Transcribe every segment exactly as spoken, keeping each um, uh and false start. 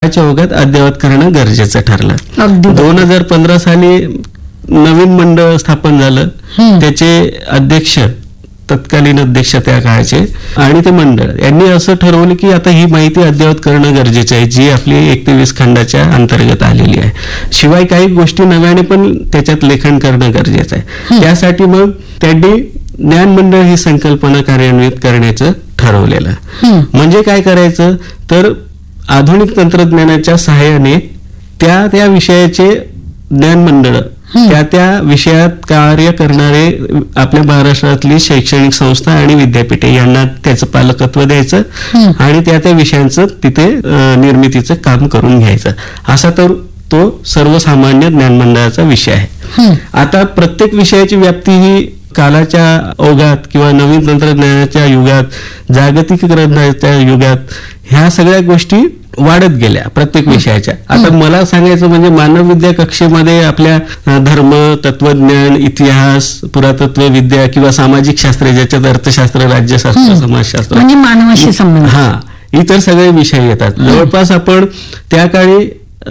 ओघात अद्ययावत करणं गरजेचं ठरलं. दोन हजार पंधरा साली नवीन मंडळ स्थापन झालं. त्याचे अध्यक्ष, तत्कालीन अध्यक्ष त्या काळाचे आणि ते मंडळ यांनी असं ठरवलं की आता ही माहिती अद्ययावत करणं गरजेचं आहे, जी आपली एकतेवीस खंडाच्या अंतर्गत आलेली आहे. शिवाय काही गोष्टी नव्याने पण त्याच्यात लेखन करणं गरजेचं आहे. त्यासाठी मग त्यांनी ज्ञान मंडळ ही संकल्पना कार्यान्वित करण्याचं ठरवलेलं. म्हणजे काय करायचं तर आधुनिक तंत्रज्ञानाच्या सहाय्याने त्या त्या विषयाचे ज्ञान मंडळ, त्या त्या विषयात कार्य करणारे आपल्या महाराष्ट्रातली शैक्षणिक संस्था आणि विद्यापीठे यांना त्याचं पालकत्व द्यायचं आणि त्या त्या विषयांचं तिथे निर्मितीचं काम करून घ्यायचं. असा तर तो सर्वसामान्य ज्ञान मंडळाचा विषय आहे. आता प्रत्येक विषयाची व्याप्ती ही कालाच्या ओघात किंवा नवीन तंत्रज्ञानाच्या युगात, जागतिकीकरणाच्या युगात ह्या सगळ्या गोष्टी वाढत गेल्या प्रत्येक विषयाच्या. आता मला सांगायचं म्हणजे मानवविद्या कक्षेमध्ये आपल्या धर्म, तत्वज्ञान, इतिहास, पुरातत्व विद्या किंवा सामाजिक शास्त्र, ज्याच्यात अर्थशास्त्र, राज्यशास्त्र, समाजशास्त्र म्हणजे मानवाशी संबंध, हा इतर सगळे विषय येतात. जवळपास आपण त्या काळी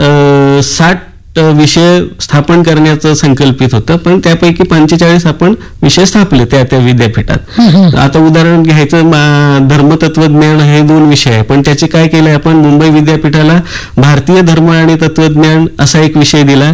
साठ विषय स्थापन करण्याचं संकल्पित होतं, पण त्यापैकी पंचेचाळीस आपण विषय स्थापले त्या त्या विद्यापीठात. आता उदाहरण घ्यायचं, धर्मतत्वज्ञान हे दोन विषय आहे, पण त्याचे काय केलंय आपण मुंबई विद्यापीठाला भारतीय धर्म आणि तत्वज्ञान असा एक विषय दिला,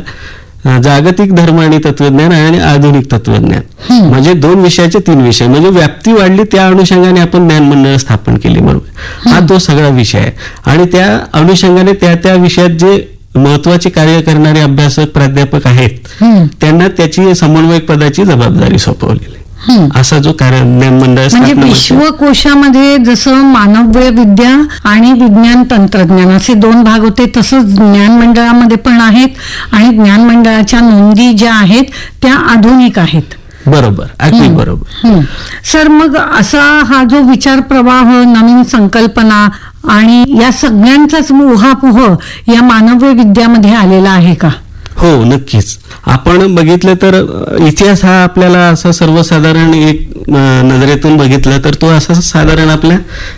जागतिक धर्म आणि तत्वज्ञान आणि आधुनिक तत्वज्ञान, म्हणजे दोन विषयाचे तीन विषय, म्हणजे व्याप्ती वाढली. त्या अनुषंगाने आपण ज्ञान मंडळ स्थापन केली. बरोबर, हा तो सगळा विषय आहे. आणि त्या अनुषंगाने त्या त्या विषयात जे महत्वाचे कार्य करणारे अभ्यासक, प्राध्यापक आहेत त्यांना त्याची समन्वयक पदाची जबाबदारी सोपवलेली. असा जो कार्य ज्ञान मंडळ म्हणजे विश्वकोशामध्ये जसं मानवीय विद्या आणि विज्ञान तंत्रज्ञान असे दोन भाग होते, तसंच ज्ञान मंडळामध्ये पण आहेत आणि ज्ञान मंडळाच्या नोंदी ज्या आहेत त्या आधुनिक आहेत. बरोबर, अगदी बरोबर. सर, मग असा हा जो विचार प्रवाह, नवीन संकल्पना आणि या सगळ्यांचाच उहापोह या मानवीय विद्यामध्ये आलेला आहे का? हो, नक्कीच. आपण बघितलं तर इतिहास हा आपल्याला असा सर्वसाधारण एक नजरेतून बघितला तर तो असा साधारण आपल्या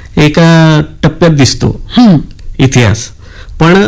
एका टप्प्यात दिसतो इतिहास. पण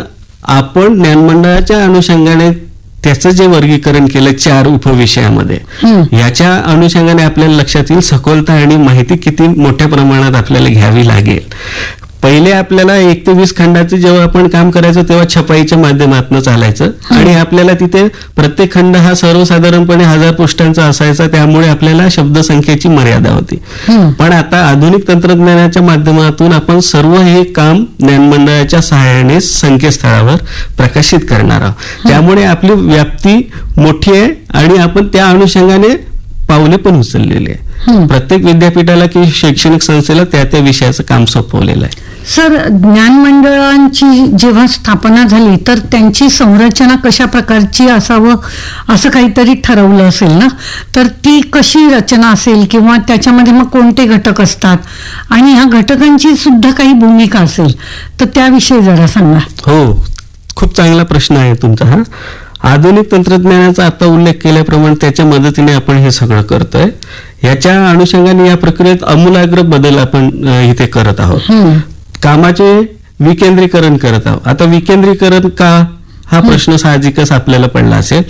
आपण ज्ञानमंडळाच्या अनुषंगाने त्याचं जे वर्गीकरण केलं चार उपविषयामध्ये, याच्या अनुषंगाने आपल्याला लक्षात येईल सखोलता आणि माहिती किती मोठ्या प्रमाणात आपल्याला घ्यावी लागेल. पहिले आपल्याला एक ते वीस खंडाचे जेव्हा आपण काम करायचं तेव्हा छपाईच्या माध्यमातून चालायचं आणि आपल्याला तिथे प्रत्येक खंड हा सर्वसाधारणपणे हजार पृष्ठांचा असायचा, त्यामुळे आपल्याला शब्दसंख्येची मर्यादा होती. पण आता आधुनिक तंत्रज्ञानाच्या माध्यमातून आपण सर्व हे काम ज्ञानमंडळाच्या सहाय्याने संकेतस्थळावर प्रकाशित करणार आहोत. त्यामुळे आपली व्याप्ती मोठी आहे आणि आपण त्या अनुषंगाने पावले पण उचललेले आहे. प्रत्येक विद्यापीठाला की शैक्षणिक संस्थेला त्या त्या विषयाचं काम सोपवलेलं आहे. सर, ज्ञान मंडळांची जेव्हा स्थापना झाली तर त्यांची संरचना कशा प्रकारची असावं असं काहीतरी ठरवलं असेल ना, तर ती कशी रचना असेल किंवा त्याच्यामध्ये मग कोणते घटक असतात आणि ह्या घटकांची सुद्धा काही भूमिका असेल तर त्याविषयी जरा सांगा. हो, खूप चांगला प्रश्न आहे तुमचा हा. आधुनिक तंत्रज्ञानाचा आता उल्लेख केल्याप्रमाणे त्याच्या मदतीने आपण हे सगळं करतोय. याच्या अनुषंगाने या प्रक्रियेत आमूलाग्र बदल आपण इथे करत आहोत. कामाचे विकेंद्रीकरण करत आहोत. आता विकेंद्रीकरण का हा प्रश्न साहजिकच आपल्याला पडला असेल.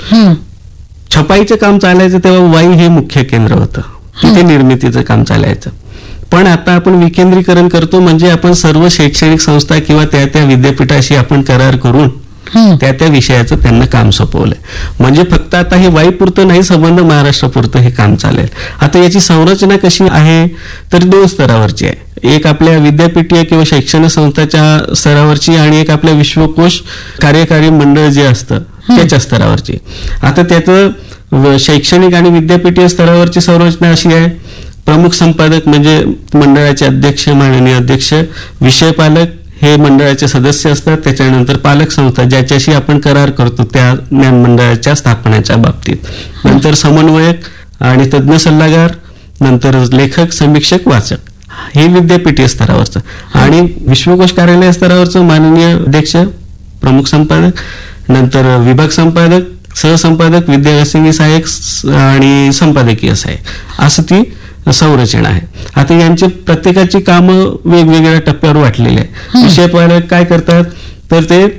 छपाईचं काम चालायचं तेव्हा वाई हे मुख्य केंद्र होतं, तिथे निर्मितीचं काम चालायचं. पण आता आपण विकेंद्रीकरण करतो म्हणजे आपण सर्व शैक्षणिक संस्था किंवा त्या त्या विद्यापीठाशी आपण करार करून त्या त्या विषयाचं त्यांना काम सोपवलंय. म्हणजे फक्त आता हे वाईपुरतं नाही, संबंध महाराष्ट्रापुरतं हे काम चालेल. आता याची संरचना कशी आहे तर दोन स्तरावरची आहे. एक आपल्या विद्यापीठीय किंवा शैक्षणिक संस्थाच्या स्तरावरची आणि एक आपल्या विश्वकोश कार्यकारी मंडळ जे असतं त्याच्या स्तरावरची. आता त्याचं शैक्षणिक आणि विद्यापीठीय स्तरावरची संरचना अशी आहे. प्रमुख संपादक म्हणजे मंडळाचे अध्यक्ष, माननीय अध्यक्ष, विषय पालक हे मंडळाचे सदस्य असतात. त्याच्यानंतर पालक संस्था ज्याच्याशी आपण करार करतो त्या ज्ञान मंडळाच्या स्थापनेच्या बाबतीत, नंतर समन्वयक आणि तज्ञ सल्लागार, नंतर लेखक, समीक्षक, वाचक, हे विद्यापीठीय स्तरावरचं. आणि विश्वकोश कार्यालय स्तरावरचं माननीय अध्यक्ष, प्रमुख संपादक, नंतर विभाग संपादक, सहसंपादक, विद्याव्यासंगी सहाय्यक आणि संपादकीय सहाय्यक, असं ती संरचना आहे. आता यांची प्रत्येकाची कामं वेगवेगळ्या टप्प्यावर वाटलेली आहे. विषय पालक काय करतात तर ते